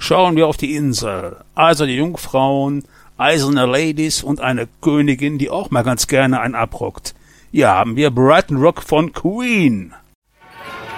Schauen wir auf die Insel. Eiserne Jungfrauen, eiserne Ladies und eine Königin, die auch mal ganz gerne einen abrockt. Hier haben wir Brighton Rock von Queen.